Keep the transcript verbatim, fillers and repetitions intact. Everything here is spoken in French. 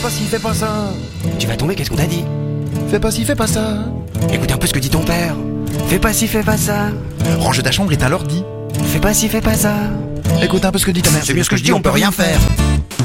pas ci, fais pas ça. Tu vas tomber, qu'est-ce qu'on t'a dit? Fais pas ci, fais pas ça. Écoute un peu ce que dit ton père. Fais pas ci, fais pas ça. Range ta chambre et ta l'ordi. Fais pas ci, fais pas ça. Écoute un peu ce que dit ta mère. C'est bien ce que je dis, on peut rien faire.